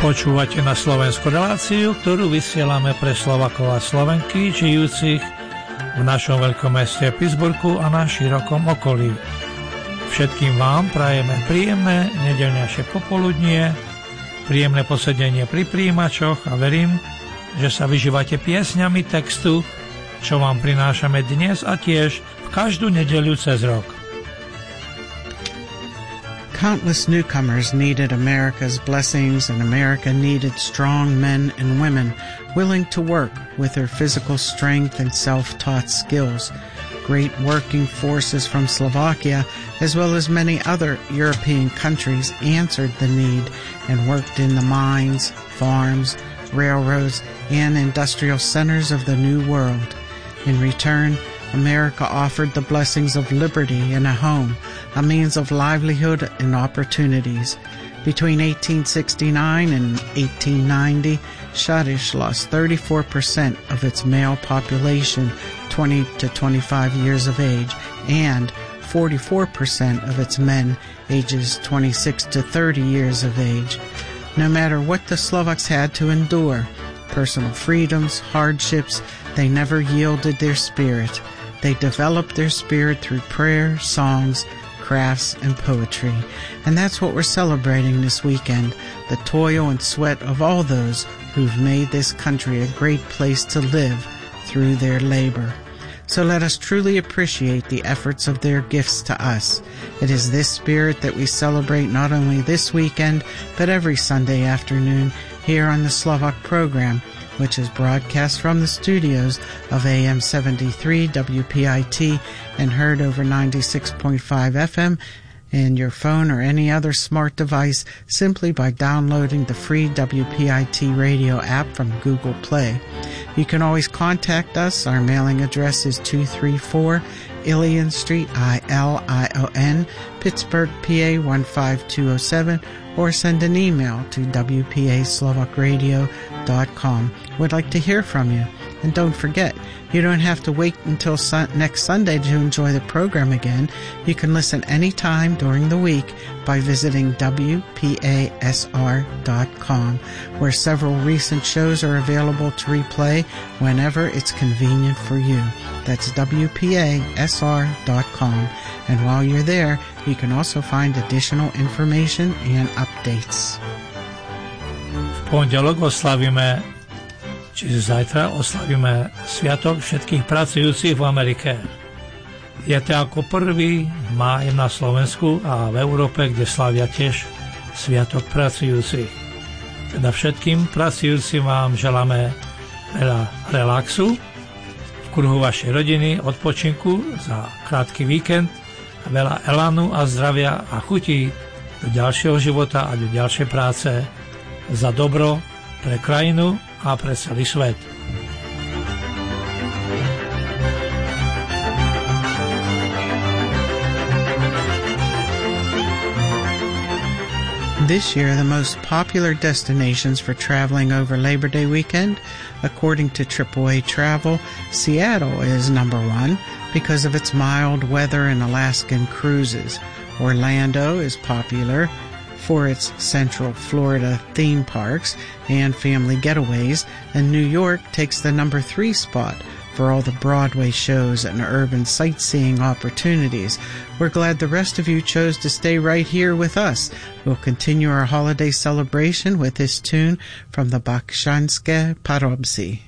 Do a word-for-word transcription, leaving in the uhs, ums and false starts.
Počúvate na slovenskú reláciu, ktorú vysielame pre Slovakov a Slovenky žijúcich v našom veľkom meste Pittsburghu a na širokom okolí. Všetkým vám prajeme príjemné nedeľnejšie popoludnie, príjemné posedenie pri príjimačoch a verím, že sa vyžívate piesňami textu, čo vám prinášame dnes a tiež v každú nedeľu cez rok. Countless newcomers needed America's blessings, and America needed strong men and women willing to work with their physical strength and self-taught skills. Great working forces from Slovakia, as well as many other European countries, answered the need and worked in the mines, farms, railroads, and industrial centers of the New World. In return, America offered the blessings of liberty and a home, a means of livelihood and opportunities. Between eighteen sixty-nine and eighteen ninety, Shadish lost thirty-four percent of its male population twenty to twenty-five years of age and forty-four percent of its men ages twenty-six to thirty years of age. No matter what the Slovaks had to endure, personal freedoms, hardships, they never yielded their spirit. They developed their spirit through prayer, songs, crafts, and poetry. And that's what we're celebrating this weekend, the toil and sweat of all those who've made this country a great place to live through their labor. So let us truly appreciate the efforts of their gifts to us. It is this spirit that we celebrate not only this weekend, but every Sunday afternoon here on the Slovak program, which is broadcast from the studios of A M seventy-three W P I T and heard over ninety-six point five F M in your phone or any other smart device simply by downloading the free W P I T radio app from Google Play. You can always contact us. Our mailing address is two thirty-four Ilion Street, I L I O N, Pittsburgh, P A one five two oh seven, or send an email to w p a slovak radio dot com. We'd like to hear from you. And don't forget, you don't have to wait until sun- next Sunday to enjoy the program again. You can listen anytime during the week by visiting w p a s r dot com, where several recent shows are available to replay whenever it's convenient for you. That's w p a s r dot com. And while you're there, you can also find additional information and updates. V pondelok oslavíme, čiže zajtra oslavíme sviatok všetkých pracujúcich v Amerike. Je to ako prvý máj na Slovensku a v Európe, kde slavia tiež sviatok pracujúcich. Teda všetkým pracujúcim vám želáme veľa relaxu v kruhu vašej rodiny, odpočinku za krátky víkend, veľa elánu a zdravia a chutí do ďalšieho života a do ďalšej práce za dobro pre krajinu a pre celý svet. This year, the most popular destinations for traveling over Labor Day weekend, according to triple A Travel, Seattle is number one because of its mild weather and Alaskan cruises. Orlando is popular for its Central Florida theme parks and family getaways, and New York takes the number three spot for all the Broadway shows and urban sightseeing opportunities. We're glad the rest of you chose to stay right here with us. We'll continue our holiday celebration with this tune from the Bakshanske Parobci.